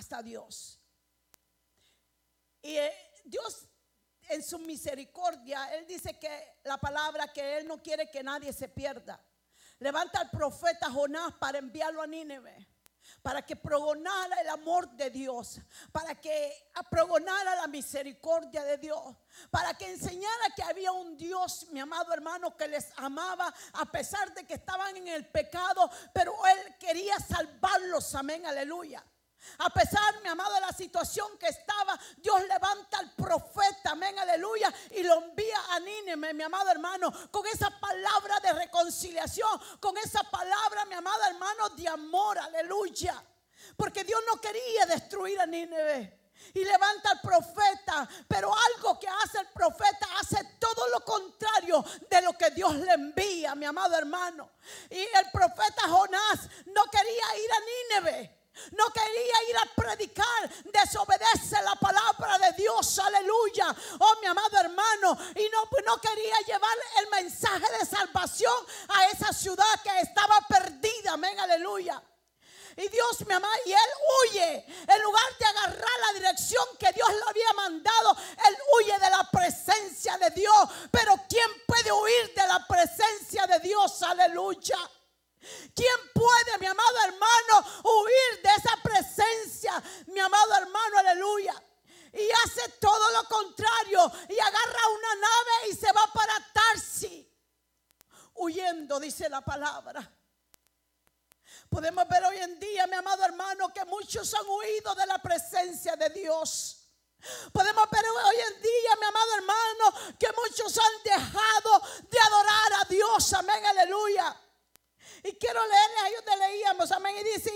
hasta Dios. Y Dios en su misericordia, Él dice que la palabra que Él no quiere que nadie se pierda. Levanta al profeta Jonás para enviarlo a Nínive, para que pregonara el amor de Dios, para que pregonara la misericordia de Dios, para que enseñara que había un Dios, mi amado hermano, que les amaba a pesar de que estaban en el pecado, pero Él quería salvarlos, amén, aleluya. A pesar, mi amado, de la situación que estaba, Dios levanta al profeta, amén, aleluya, y lo envía a Nínive, mi amado hermano, con esa palabra de reconciliación, con esa palabra, mi amado hermano, de amor, aleluya. Porque Dios no quería destruir a Nínive. Y levanta al profeta, pero algo que hace el profeta, hace todo lo contrario de lo que Dios le envía, mi amado hermano. Y el profeta Jonás no quería ir a Nínive. No quería ir a predicar, desobedece la palabra de Dios, aleluya. Oh, mi amado hermano, y no quería llevar el mensaje de salvación a esa ciudad que estaba perdida, amén, aleluya. Y Dios, mi amado, y él huye. En lugar de agarrar la dirección que Dios le había mandado, él huye de la presencia de Dios. Pero ¿quién puede huir de la presencia de Dios? Aleluya. ¿Quién puede, mi amado hermano, huir de esa presencia, mi amado hermano, aleluya? Y hace todo lo contrario y agarra una nave y se va para Tarsis, huyendo, dice la palabra. Podemos ver hoy en día, mi amado hermano, que muchos han huido de la presencia de Dios. Podemos ver hoy en día, mi amado hermano, que muchos han dejado de adorar a Dios, amén, aleluya. Y quiero leerles, ahí donde leíamos, amén, y dice,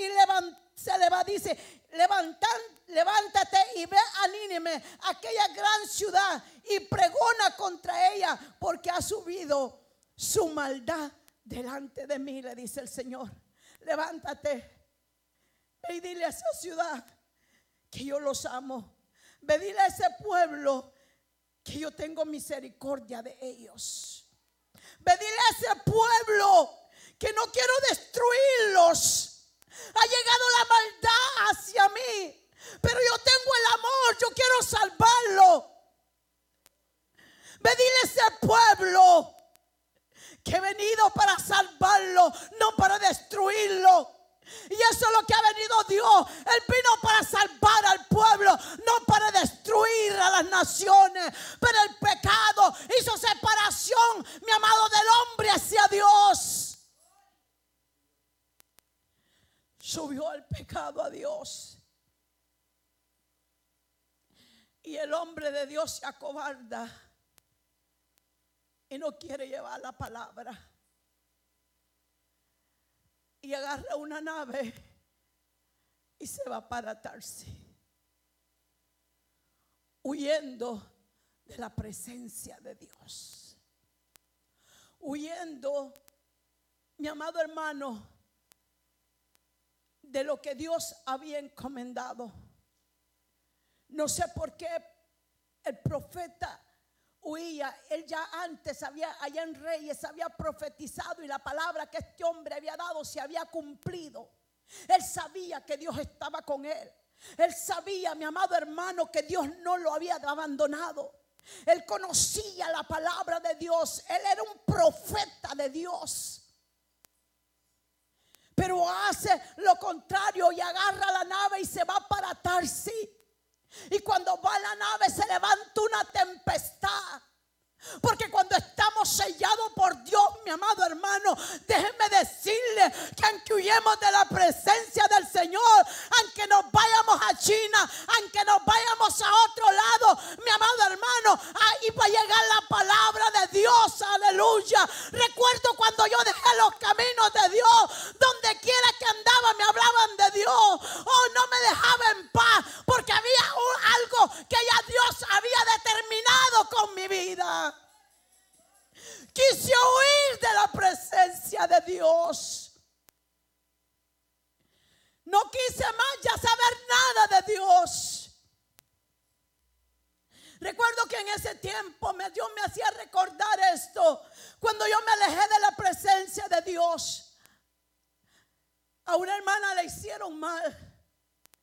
levántate y ve a Nínive, aquella gran ciudad, y pregona contra ella, porque ha subido su maldad delante de mí, le dice el Señor. Levántate, ve y dile a esa ciudad que yo los amo. Ve, dile a ese pueblo que yo tengo misericordia de ellos. Ve, dile a ese pueblo que no quiero destruirlos. Ha llegado la maldad hacia mí, pero yo tengo el amor, yo quiero salvarlo. Ve, dile a ese pueblo que he venido para salvarlo, no para destruirlo. Y eso es lo que ha venido Dios. Él vino para salvar al pueblo, no para destruir a las naciones. Pero el pecado hizo separación, mi amado, del hombre hacia Dios. Subió el pecado a Dios. Y el hombre de Dios se acobarda y no quiere llevar la palabra. Y agarra una nave y se va para Tarsis, huyendo de la presencia de Dios. Huyendo, mi amado hermano, de lo que Dios había encomendado. No sé por qué el profeta huía. Él ya antes allá en Reyes había profetizado, y la palabra que este hombre había dado se había cumplido. Él sabía que Dios estaba con él. Él sabía, mi amado hermano, que Dios no lo había abandonado. Él conocía la palabra de Dios. Él era un profeta de Dios. Pero hace lo contrario y agarra la nave y se va para Tarsis. Y cuando va a la nave se levanta una tempestad. Porque cuando estamos sellados por Dios, mi amado hermano, déjenme decirle que aunque huyemos de la presencia del Señor, aunque nos vayamos a China, aunque nos vayamos a otro lado, mi amado hermano, ahí va a llegar la palabra de Dios, aleluya. Recuerdo cuando yo dejé los caminos de Dios, donde quiera que andaba me hablaban de Dios. Oh, no me dejaba en paz, porque había algo que ya Dios había determinado con mi vida. Quise huir de la presencia de Dios. No quise más ya saber nada de Dios. Recuerdo que en ese tiempo Dios me hacía recordar esto. Cuando yo me alejé de la presencia de Dios, a una hermana le hicieron mal.